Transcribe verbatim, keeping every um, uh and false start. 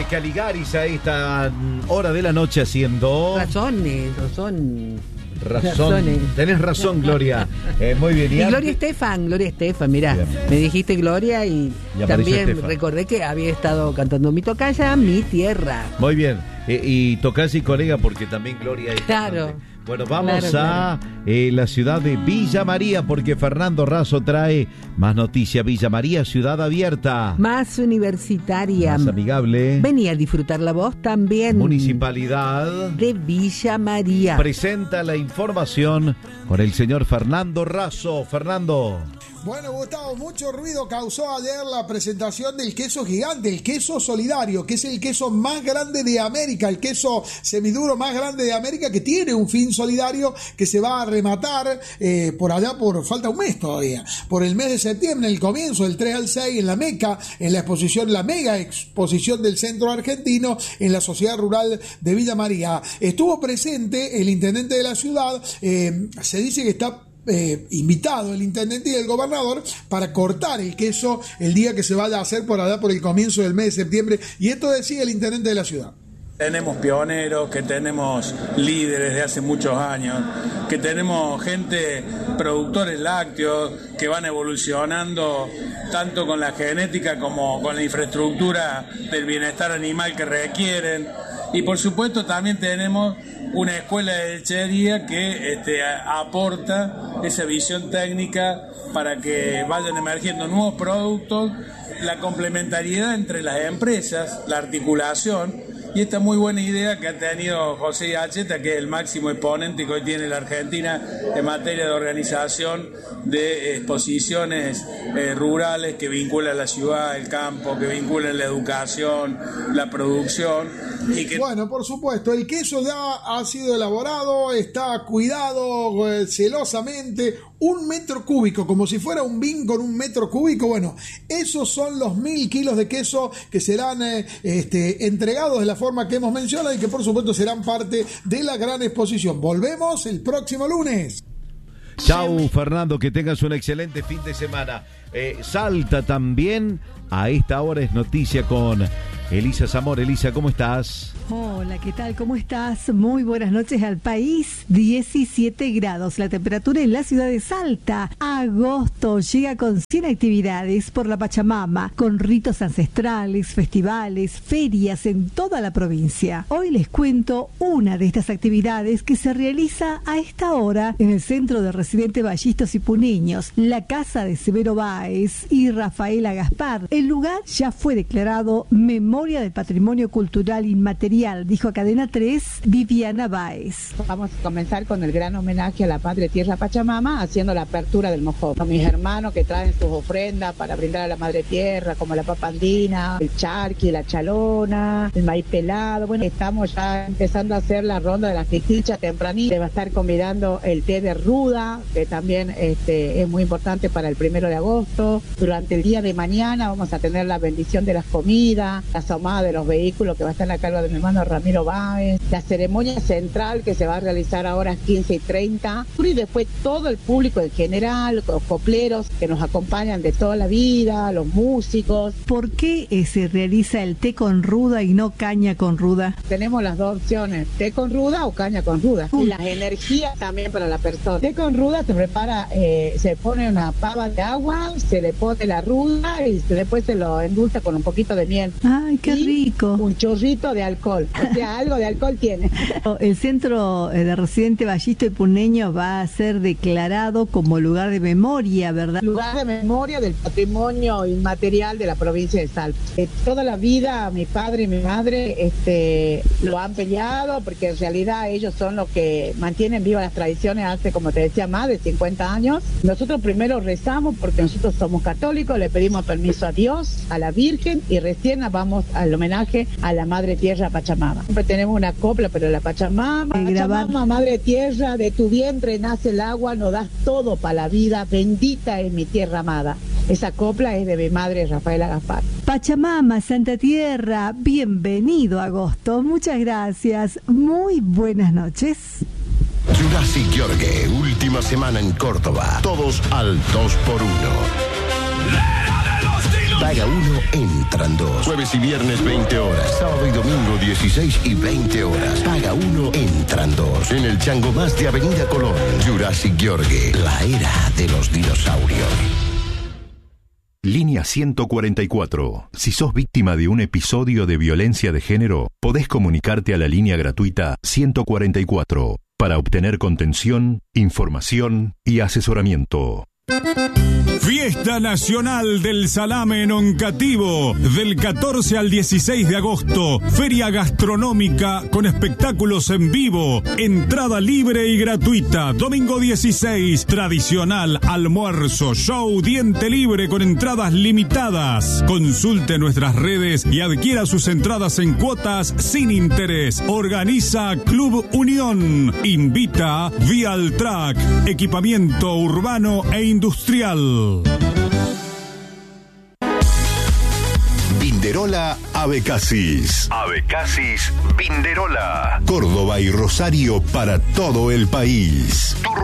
de Caligaris a esta hora de la noche haciendo... Razones, razón... Razón. Razones. Tenés razón, Gloria. Eh, muy bien. Y, y Gloria antes... Estefan, Gloria Estefan, mirá, bien. Me dijiste Gloria y, y también Estefan. Recordé que había estado cantando Mi Tocaya, Mi Tierra. Muy bien. Eh, y tocás y colega porque también Gloria es Claro. cantante. Bueno, vamos claro, a claro. Eh, la ciudad de Villa María porque Fernando Razo trae más noticias. Villa María, ciudad abierta. Más universitaria. Más amigable. Venía a disfrutar la voz también. Municipalidad de Villa María. Presenta la información con el señor Fernando Razo. Fernando. Bueno, Gustavo, mucho ruido causó ayer la presentación del queso gigante, el queso solidario, que es el queso más grande de América, el queso semiduro más grande de América, que tiene un fin solidario que se va a rematar eh, por allá, por falta un mes todavía, por el mes de septiembre, el comienzo del tres al seis en la Meca, en la exposición, la mega exposición del centro argentino en la Sociedad Rural de Villa María. Estuvo presente el intendente de la ciudad, eh, se dice que está Eh, invitado el intendente y el gobernador para cortar el queso el día que se vaya a hacer por allá por el comienzo del mes de septiembre, y esto decía el intendente de la ciudad. Tenemos pioneros, que tenemos líderes de hace muchos años, que tenemos gente, productores lácteos, que van evolucionando tanto con la genética como con la infraestructura del bienestar animal que requieren. Y por supuesto también tenemos una escuela de lechería que este, aporta esa visión técnica para que vayan emergiendo nuevos productos, la complementariedad entre las empresas, la articulación y esta muy buena idea que ha tenido José Yacheta, que es el máximo exponente que hoy tiene la Argentina en materia de organización de exposiciones eh, rurales que vinculan la ciudad, el campo, que vinculan la educación, la producción. Y que... Bueno, por supuesto, el queso ya ha sido elaborado, está cuidado eh, celosamente, un metro cúbico, como si fuera un bin con un metro cúbico. Bueno, esos son los mil kilos de queso que serán eh, este, entregados de la forma que hemos mencionado y que por supuesto serán parte de la gran exposición. Volvemos el próximo lunes. Chau, Fernando, que tengas un excelente fin de semana. Eh, Salta también, a esta hora es noticia con Elisa Zamor. Elisa, ¿cómo estás? Hola, ¿qué tal? ¿Cómo estás? Muy buenas noches al país. diecisiete grados la temperatura en la ciudad de Salta. Agosto llega con cien actividades por la Pachamama, con ritos ancestrales, festivales, ferias en toda la provincia. Hoy les cuento una de estas actividades que se realiza a esta hora en el Centro de Residentes Ballistos y Puneños, la casa de Severo Báez y Rafaela Gaspar. El lugar ya fue declarado Memoria del Patrimonio Cultural Inmaterial, dijo a Cadena tres Viviana Báez. Vamos a comenzar con el gran homenaje a la Madre Tierra Pachamama, haciendo la apertura del mojón. Con mis hermanos que traen sus ofrendas para brindar a la Madre Tierra, como la papa andina, el charqui, la chalona, el maíz pelado. Bueno, estamos ya empezando a hacer la ronda de las fichichas tempranito. Se va a estar convidando el té de ruda, que también este, es muy importante para el primero de agosto. Durante el día de mañana vamos a tener la bendición de las comidas, la asomada de los vehículos que va a estar a cargo de mi hermano Ramiro Báez, la ceremonia central que se va a realizar ahora a las quince y treinta, y después todo el público en general, los copleros que nos acompañan de toda la vida, los músicos. ¿Por qué se realiza el té con ruda y no caña con ruda? Tenemos las dos opciones, té con ruda o caña con ruda. Y las energías también para la persona. Té con ruda se prepara, eh, se pone una pava de agua, se le pone la ruda y después se lo endulza con un poquito de miel. ¡Ay, qué y rico! Un chorrito de alcohol, o sea, algo de alcohol tiene. El Centro de Residente Ballisto y Puneño va a ser declarado como lugar de memoria, ¿verdad? Lugar de memoria del patrimonio inmaterial de la provincia de Salta. Eh, toda la vida mi padre y mi madre este, lo han peleado, porque en realidad ellos son los que mantienen vivas las tradiciones hace, como te decía, más de cincuenta años. Nosotros primero rezamos porque nosotros somos católicos, le pedimos permiso a Dios, a la Virgen, y recién vamos al homenaje a la Madre Tierra Pachamama. Siempre tenemos una copla, pero la Pachamama, Pachamama, Madre Tierra, de tu vientre nace el agua, nos das todo para la vida, bendita es mi tierra amada. Esa copla es de mi madre Rafaela Gaspar. Pachamama, Santa Tierra, bienvenido agosto, muchas gracias, muy buenas noches. Jurassic Jorge, última semana en Córdoba, todos al dos por uno. ¡Lea de los dinos! Paga uno, entran dos. Jueves y viernes veinte horas. Sábado y domingo dieciséis y veinte horas. Paga uno, entran dos. En el Chango Más de Avenida Colón. Jurassic Yorgue, la era de los dinosaurios. Línea ciento cuarenta y cuatro. Si sos víctima de un episodio de violencia de género, podés comunicarte a la línea gratuita ciento cuarenta y cuatro para obtener contención, información y asesoramiento. Fiesta Nacional del Salame en Oncativo, del catorce al dieciséis de agosto. Feria gastronómica con espectáculos en vivo. Entrada libre y gratuita. Domingo dieciséis, tradicional almuerzo, show, diente libre con entradas limitadas. Consulte nuestras redes y adquiera sus entradas en cuotas sin interés. Organiza Club Unión. Invita Vialtrack, equipamiento urbano e industrial. Vinderola Abecasis. Abecasis Vinderola. Córdoba y Rosario para todo el país.